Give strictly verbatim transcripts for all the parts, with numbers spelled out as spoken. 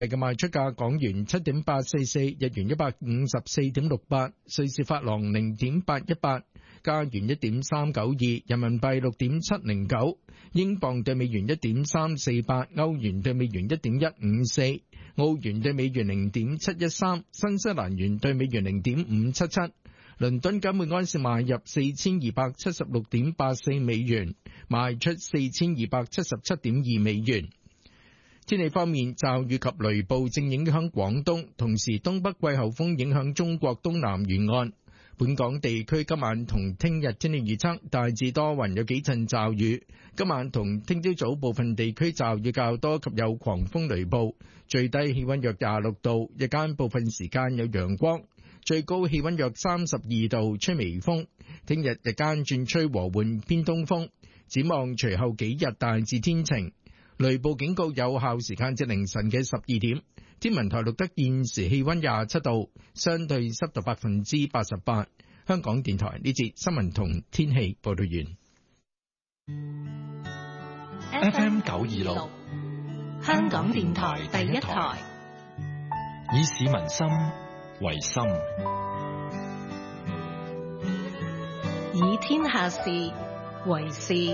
嘅賣出價港元七點八四四，日元一百五十四點六八，瑞士法郎零點八一八，加元一點三九二，人民幣六點七零九，英鎊對美元一點三四八，歐元對美元一點一五四，澳元對美元零點七一三，新西蘭元對美元零點五七七。倫敦金每安士買入四千二百七十六點八四美元，賣出四千二百七十七點二美元。天氣方面，驟雨及雷暴正影響廣東，同時東北季候風影響中國東南沿岸。本港地區今晚同聽日天氣預測大致多雲，有幾陣驟雨。今晚同聽朝早部分地區驟雨較多及有狂風雷暴，最低氣溫約廿六度，日間部分時間有陽光，最高氣溫約三十二度，吹微風。聽日日間轉吹和緩偏東風，展望隨後幾日大致天晴。雷暴警告有效時間至凌晨嘅十二點。天文台錄得現時氣溫廿七度，相對濕度百分之八十八。香港電台呢節新聞同天氣報道完。 F M 九二六，香港電台第一台，以市民心為心，以天下事為事。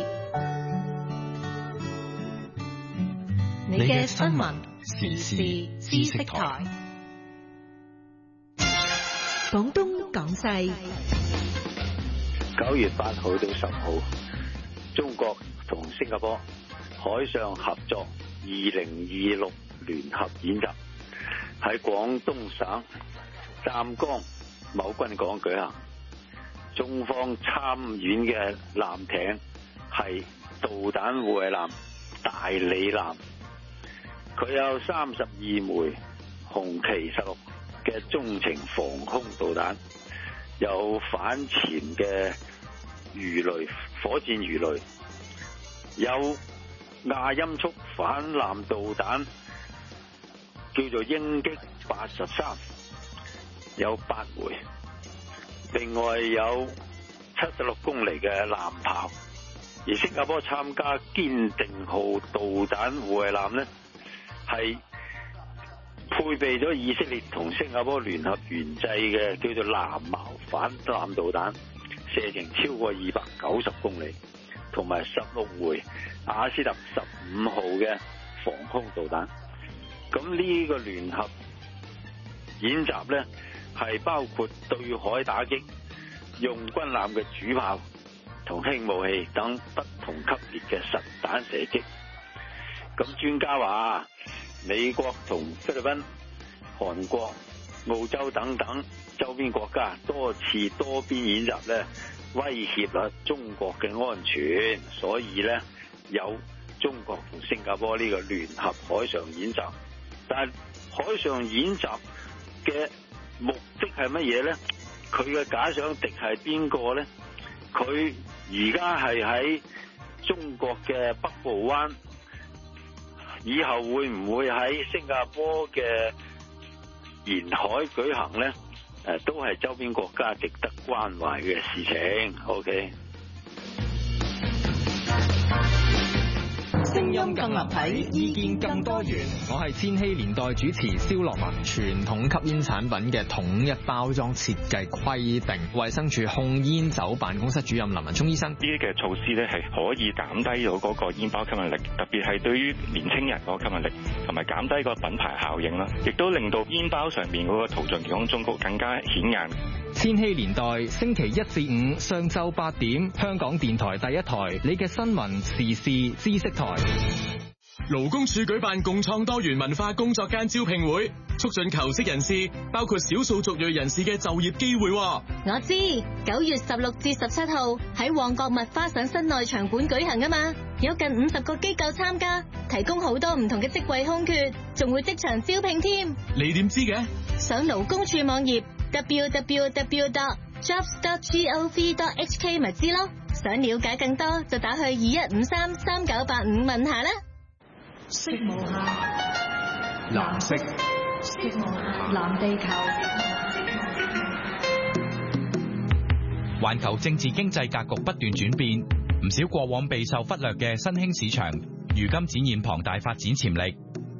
你嘅新聞時事知識台，廣東廣西。 九月八號到十號，中國同新加坡海上合作二零二六聯合演習喺廣東省湛江某軍港舉行。中方參演嘅艦艇係導彈護衛艦大理艦，佢有三十二枚紅旗十六嘅中程防空導彈，有反潛嘅魚雷、火箭魚雷，有亞音速反艦導彈，叫做鷹擊八十三，有八枚。另外有七十六公里嘅艦炮，而新加坡參加堅定號導彈護衛艦呢，係配備咗以色列同新加坡聯合研製嘅叫做藍矛反艦導彈，射程超過二百九十公里，同埋十六枚亞斯特十五號嘅防空導彈。咁呢個聯合演習呢，係包括對海打擊，用軍艦嘅主炮同輕武器等不同級別嘅實彈射擊。咁專家話，美國同菲律賓、韓國、澳洲等等周邊國家多次多邊演習咧，威脅咗中國嘅安全，所以咧有中國同新加坡呢個聯合海上演習。但係海上演習嘅目的係乜嘢咧？佢嘅假想敵係邊個咧？佢而家係喺中國嘅北部灣，以後會唔會喺新加坡嘅沿海舉行咧？誒，都係周邊國家值得關懷嘅事情。OK。 聲音更立體，意見更多元。我係千禧年代主持蕭樂文。傳統吸煙產品嘅統一包裝設計規定，衛生署控煙酒辦公室主任林文聰醫生， 呢啲嘅措施咧係可以減低咗嗰個煙包吸引力，特別係對於年輕人嗰個吸引力，同埋減低個品牌效應啦，亦都令到煙包上面嗰個圖像健康忠告更加顯眼。 千禧年代星期一至五上晝八點，香港電台第一台，你嘅新聞時事知識台。 勞工處舉辦共創多元文化工作間招聘會，促進求職人士，包括少數族裔人士嘅就業機會。 我知九月十六至十七號喺旺角麥花臣室內場館舉行啊嘛，有近五十個機構參加，提供好多唔同嘅職位空缺，仲會即場招聘添。 你點知嘅？ 上勞工處網頁 double-u double-u double-u dot jobs dot gov dot h k 咪知咯。想了解更多就打去二一五三三九八五問下啦。 色無限，藍色，色無限，藍地球。 環球政治經濟格局不斷轉變，唔少過往備受忽略嘅新興市場，如今展現龐大發展潛力。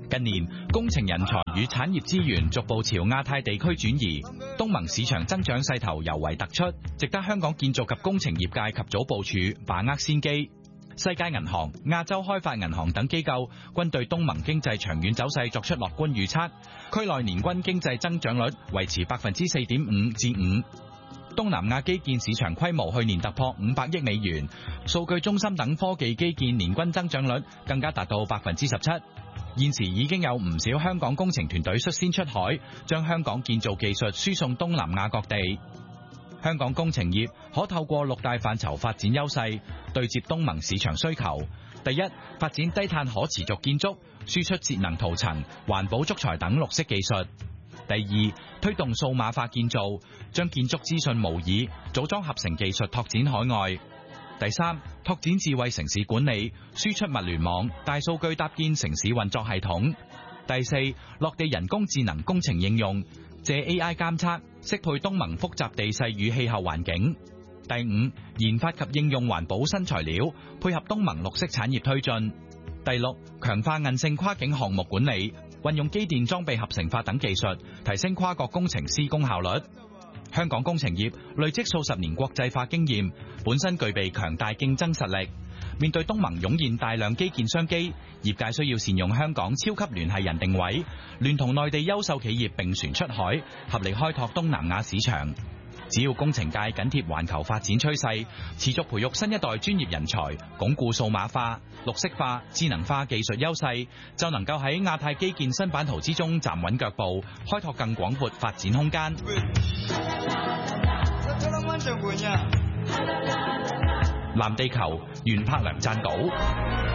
近年，工程人才與產業資源逐步朝亞太地區轉移，東盟市場增長勢頭尤為突出，值得香港建造及工程業界及早部署，把握先機。世界銀行、亞洲開發銀行等機構均對東盟經濟長遠走勢作出樂觀預測，區內年均經濟增長率維持百分之四點五至五。東南亞基建市場規模去年突破五百億美元，數據中心等科技基建年均增長率更加達到百分之十七。現時已經有唔少香港工程團隊率先出海，將香港建造技術輸送東南亞各地。香港工程業可透過六大範疇發展優勢，對接東盟市場需求。第一，發展低碳可持續建築，輸出節能塗層、環保竹材等綠色技術。第二，推動數碼化建造，將建築資訊模擬、組裝合成技術拓展海外。第三，拓展智慧城市管理，輸出物聯網、大數據搭建城市運作系統。第四，落地人工智能工程應用，借 A I 監測，適配東盟複雜地勢與氣候環境。第五，研發及應用環保新材料，配合東盟綠色產業推進。第六，強化韌性跨境項目管理，運用機電裝備合成法等技術，提升跨國工程施工效率。香港工程業累積數十年國際化經驗，本身具備強大競爭實力。面對東盟湧現大量基建商機，業界需要善用香港超級聯繫人定位，聯同內地優秀企業並船出海，合力開拓東南亞市場。只要工程界緊貼環球發展趨勢，持續培育新一代專業人才，鞏固數碼化、綠色化、智能化技術優勢，就能夠喺亞太基建新版圖之中站穩腳步，開拓更廣闊發展空間。藍地球袁柏良撰稿。